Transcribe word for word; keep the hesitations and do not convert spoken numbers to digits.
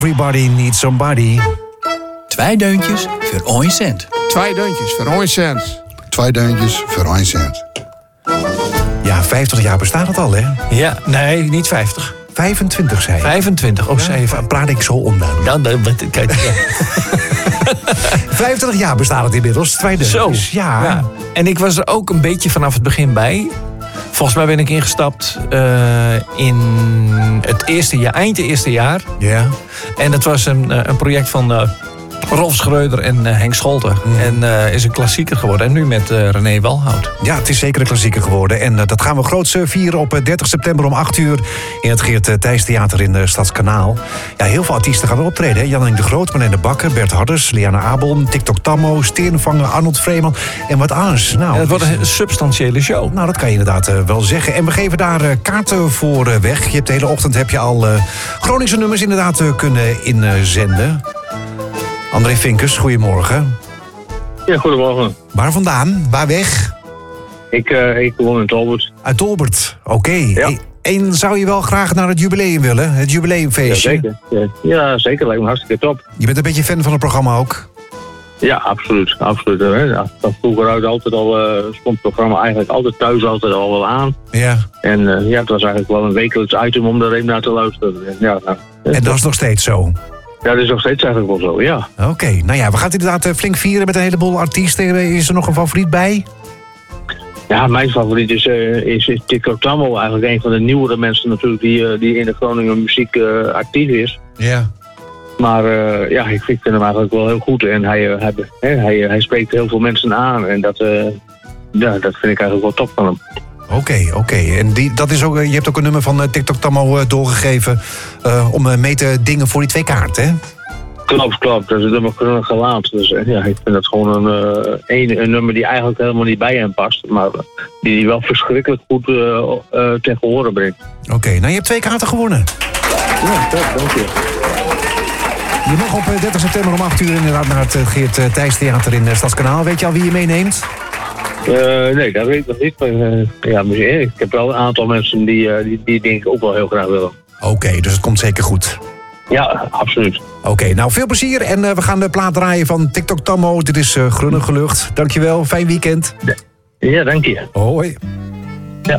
Everybody needs somebody. Twee deuntjes voor één cent. Twee deuntjes voor één cent. Twee deuntjes voor één cent. Ja, vijftig jaar bestaat het al, hè? Ja, nee, niet vijftig. vijfentwintig, zei je. vijfentwintig, oh, Ja, zei je van. praat ik zo onduidelijk. Dan, dan, dan, kijk, ja. vijftig jaar bestaat het inmiddels. Twee Zo, deuntjes. Ja. ja. En ik was er ook een beetje vanaf het begin bij. Volgens mij ben ik ingestapt uh, in het eerste jaar, eind het eerste jaar. Ja. En dat was een, een project van uh, Rolf Schreuder en uh, Henk Scholten. Mm. En uh, is een klassieker geworden. En nu met uh, René Walhout. Ja, het is zeker een klassieker geworden. En uh, dat gaan we groots uh, vieren op uh, dertig september om acht uur... in het Geert uh, Thijs Theater in uh, Stadskanaal. Ja, heel veel artiesten gaan er optreden. Hè? Jan-Henk de Groot, Marlene Bakker, Bert Harders... Liana Abel, TikTok Tammo, Steenvanger, Arnold Vreeman en wat anders. Nou, en het wordt een substantiële show. Nou, dat kan je inderdaad uh, wel zeggen. En we geven daar uh, kaarten voor uh, weg. Je hebt de hele ochtend heb je al uh, Groningse nummers inderdaad uh, kunnen inzenden. André Vinkers, goedemorgen. Ja, goedemorgen. Waar vandaan? Waar weg? Ik, uh, ik woon in Tolbert. Uit Tolbert, oké. Okay. Ja. En zou je wel graag naar het jubileum willen? Het jubileumfeestje? Ja, zeker. Ja, ja, zeker. Lijkt me hartstikke top. Je bent een beetje fan van het programma ook? Ja, absoluut. absoluut. Ja, dat vroeger uit altijd al, uh, stond het programma eigenlijk altijd thuis altijd al wel aan. Ja. En uh, ja, het was eigenlijk wel een wekelijks item om er even naar te luisteren. Ja, nou, en dat is nog steeds zo? Ja, dat is nog steeds eigenlijk wel zo, ja. Oké, okay. Nou ja, we gaan het inderdaad flink vieren met een heleboel artiesten. Is er nog een favoriet bij? Ja, mijn favoriet is, uh, is, is TikTok Tammo. Eigenlijk een van de nieuwere mensen natuurlijk die, uh, die in de Groningen muziek uh, actief is. Ja. Maar uh, ja, ik vind hem eigenlijk wel heel goed. En hij, uh, hij, hij, hij, hij spreekt heel veel mensen aan. En dat, uh, ja, dat vind ik eigenlijk wel top van hem. Oké, okay, oké. Okay. En die, dat is ook, je hebt ook een nummer van uh, TikTok Tammo uh, doorgegeven... Uh, om uh, mee te dingen voor die twee kaarten, hè? Klopt, klopt. Dat is een nummer kunnen gelaat. Dus uh, ja, ik vind dat gewoon een, uh, een, een nummer die eigenlijk helemaal niet bij hem past. Maar uh, die hij wel verschrikkelijk goed uh, uh, tegen horen brengt. Oké, okay, nou je hebt twee kaarten gewonnen. Ja, top, dank je. Je mag op dertig september om acht uur inderdaad naar het Geert Thijs Theater in Stadskanaal. Weet je al wie je meeneemt? Uh, nee, dat weet ik nog niet. Maar, uh, ja, ik heb wel een aantal mensen die, uh, die, die denk ik ook wel heel graag willen. Oké, okay, dus het komt zeker goed. Ja, absoluut. Oké, okay, nou veel plezier en uh, we gaan de plaat draaien van TikTok Tammo. Dit is uh, Grunnige Lucht. Dankjewel, fijn weekend. Ja, dank je. Hoi.